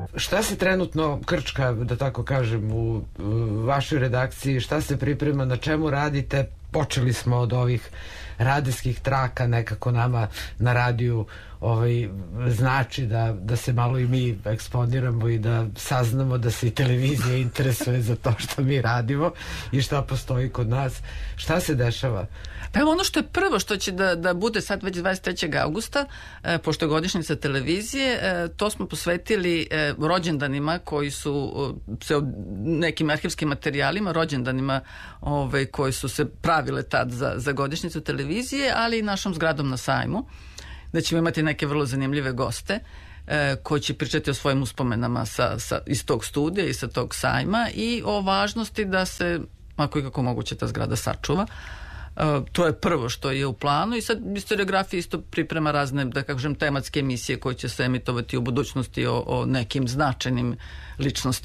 Šta se trenutno krčka, da tako kažem, u vašoj redakciji, šta se priprema, na čemu radite? Počeli smo od ovih radijskih traka, nekako nama na radiju znači da se malo i mi eksponiramo i da saznamo da se i televizija interesuje za to što mi radimo i šta postoji kod nas. Šta se dešava? Pa evo ono što je prvo što će da bude sad već 23. augusta, pošto je godišnjica televizije, to smo posvetili rođendanima koji su nekim arhivskim materijalima, rođendanima koji su se pravile tad za godišnjicu televizije, ali i našom zgradom na sajmu, da ćemo imati neke vrlo zanimljive goste koji će pričati o svojim uspomenama iz tog studija i sa tog sajma i o važnosti da se, ako je kako moguće, ta zgrada sačuva. To je prvo što je u planu i sad Historiografija isto priprema razne, da kažem, tematske emisije koje će se emitovati u budućnosti o nekim značajnim ličnostima